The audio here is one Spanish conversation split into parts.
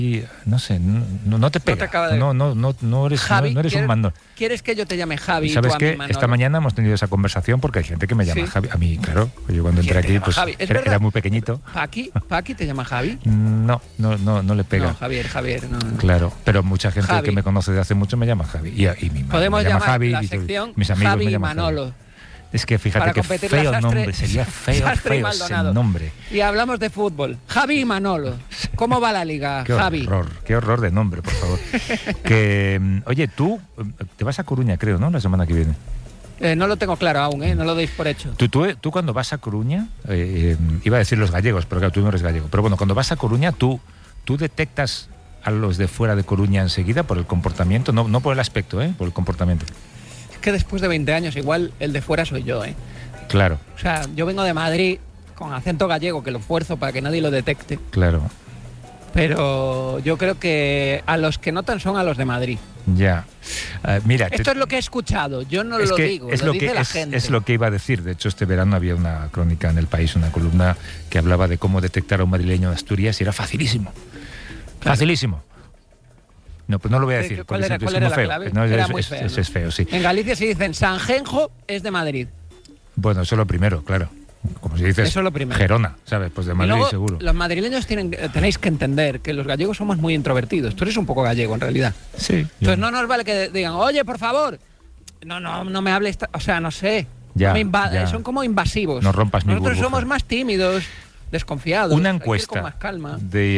Y no sé, no te pega. No te acaba de... No eres, Javi, no eres un mandón. ¿Quieres que yo te llame Javi? ¿Sabes qué? Manolo? Esta mañana hemos tenido esa conversación porque hay gente que me llama Javi. A mí, claro, yo cuando entré aquí pues era muy pequeñito. ¿Paqui te llama Javi? No le pega. No, Javier. No. Claro, pero mucha gente Javi. que me conoce de hace mucho me llama Javi. Y mi madre podemos me llama llamar Javi, la y sección mis amigos Javi me y llaman Manolo. Javi. Es que fíjate que feo nombre, sería feo ese nombre. Y hablamos de fútbol. Javi y Manolo. ¿Cómo va la liga, Javi? Qué horror de nombre, por favor. Oye, tú te vas a Coruña, creo, ¿no? La semana que viene. No lo tengo claro aún, no lo deis por hecho. Tú cuando vas a Coruña, iba a decir los gallegos, pero claro, tú no eres gallego. Pero bueno, cuando vas a Coruña, tú detectas a los de fuera de Coruña enseguida por el comportamiento, no por el aspecto, por el comportamiento. Que después de 20 años igual el de fuera soy yo, Claro. O sea, yo vengo de Madrid con acento gallego, que lo fuerzo para que nadie lo detecte. Claro. Pero yo creo que a los que notan son a los de Madrid. Ya. Mira, esto es lo que he escuchado, yo no lo digo, lo dice la gente. Es lo que iba a decir. De hecho, este verano había una crónica en El País, una columna que hablaba de cómo detectar a un madrileño de Asturias y era facilísimo. Claro. Facilísimo. No, pues no lo voy a decir. ¿Cuál era la clave? No, era muy feo, es feo, sí. En Galicia se dicen Sanjenjo es de Madrid. Bueno, eso es lo primero, claro. Como si dices eso es lo primero. Gerona, ¿sabes? Pues de Madrid luego, seguro. Los madrileños tenéis que entender que los gallegos somos muy introvertidos. Tú eres un poco gallego, en realidad. Sí. Entonces no nos vale que digan, oye, por favor, no me hables, o sea, no sé. Ya. Son como invasivos. No rompas mi Nosotros burbuja. Somos más tímidos, desconfiados. Una encuesta con más calma.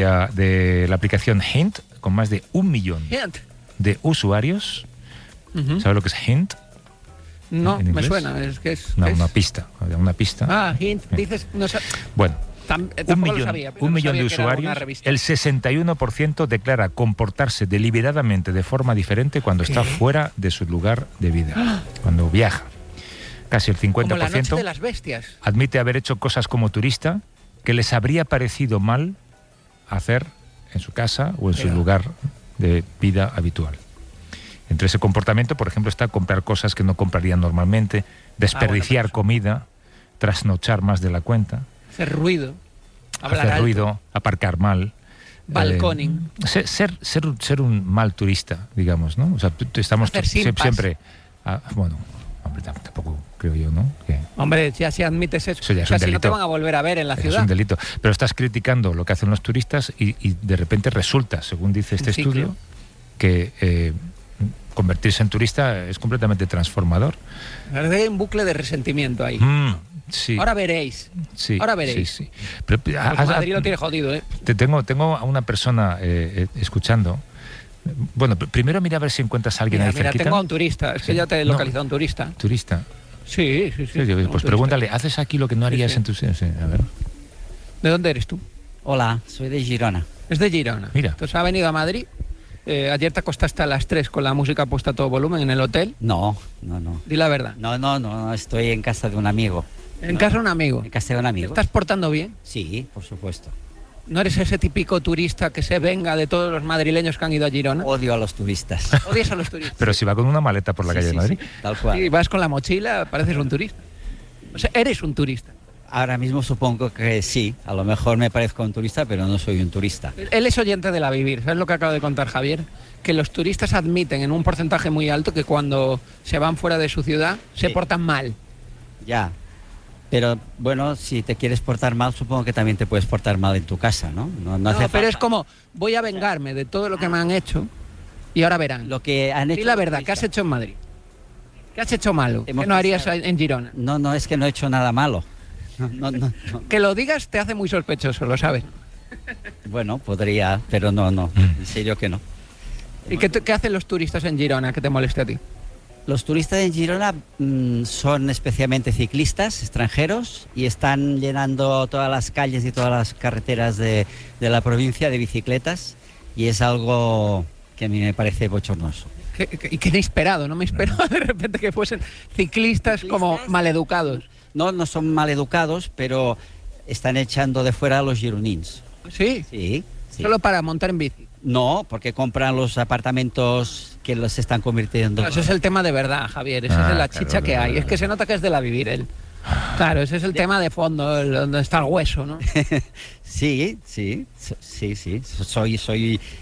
de la aplicación Hint, con más de 1 millón de usuarios. ¿Sabes lo que es Hint? No, me suena. Es que es una pista. Una pista. Ah, Hint, dices... No sé. Bueno, un millón sabía de usuarios, el 61% declara comportarse deliberadamente de forma diferente cuando está fuera de su lugar de vida, cuando viaja. Casi el 50% como la noche de las bestias. Admite haber hecho cosas como turista que les habría parecido mal hacer en su casa o en su lugar de vida habitual. Entre ese comportamiento, por ejemplo, está comprar cosas que no comprarían normalmente, desperdiciar comida, trasnochar más de la cuenta, hacer ruido, hacer ruido, aparcar mal, balconing, ser un mal turista, digamos, ¿no? O sea, estamos siempre, bueno, hombre, tampoco creo yo, ¿no? Hombre, ya si admites eso, ya es un delito. Si no te van a volver a ver en la ciudad. Es un delito, pero estás criticando lo que hacen los turistas y de repente resulta, según dice este estudio, que convertirse en turista es completamente transformador. Hay un bucle de resentimiento ahí. Sí. Ahora veréis. Sí, ahora veréis. Sí. Pero, Madrid lo tiene jodido, Tengo a una persona escuchando. Bueno, primero mira a ver si encuentras a alguien ahí cerquita. Tengo a un turista. Es que ya te he localizado a un turista. ¿Turista? Sí. Pues pregúntale, ¿haces aquí lo que no harías en tu... Sí, a ver. ¿De dónde eres tú? Hola, soy de Girona. Es de Girona. Mira. Entonces ha venido a Madrid. Ayer te acostaste a las 3 con la música puesta a todo volumen en el hotel. No. Di la verdad. No, estoy en casa de un amigo. ¿En casa de un amigo? En casa de un amigo. ¿Te estás portando bien? Sí, por supuesto. ¿No eres ese típico turista que se venga de todos los madrileños que han ido a Girona? Odio a los turistas. Odias a los turistas. Pero si va con una maleta por la calle de Madrid. Sí, tal cual. Si vas con la mochila, pareces un turista. O sea, eres un turista. Ahora mismo supongo que sí. A lo mejor me parezco un turista, pero no soy un turista. Él es oyente de La Vivir. ¿Sabes lo que acaba de contar Javier? Que los turistas admiten en un porcentaje muy alto que cuando se van fuera de su ciudad se portan mal. Ya. Pero bueno, si te quieres portar mal, supongo que también te puedes portar mal en tu casa, ¿no? No hace pero falta. es como, voy a vengarme de todo lo que me han hecho y ahora verán. Lo que han hecho. Di la verdad, ¿qué has hecho en Madrid? ¿Qué has hecho malo? ¿Qué no harías en Girona? No, es que no he hecho nada malo. No. Que lo digas te hace muy sospechoso, lo sabes. Bueno, podría, pero no. En serio que no. ¿Y qué hacen los turistas en Girona que te moleste a ti? Los turistas en Girona son especialmente ciclistas extranjeros y están llenando todas las calles y todas las carreteras de la provincia de bicicletas y es algo que a mí me parece bochornoso. Y que inesperado, no me esperaba de repente que fuesen ciclistas como maleducados. No son maleducados, pero están echando de fuera a los gironins. ¿Sí? Sí. ¿Solo para montar en bici? No, porque compran los apartamentos que los están convirtiendo. Ese es el tema de verdad, Javier. Esa es la chicha que hay. Es que se nota que es de La Vivir él. Claro, ese es el tema de fondo, donde está el hueso, ¿no? Sí. Soy